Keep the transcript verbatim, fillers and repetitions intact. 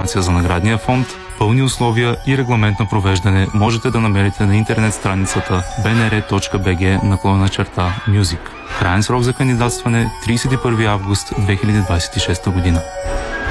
информация за наградния фонд, пълни условия и регламент на провеждане можете да намерите на интернет страницата би ен ар точка би джи наклонена черта Music. Краен срок за кандидатстване тридесет и първи август две хиляди двадесет и шеста година.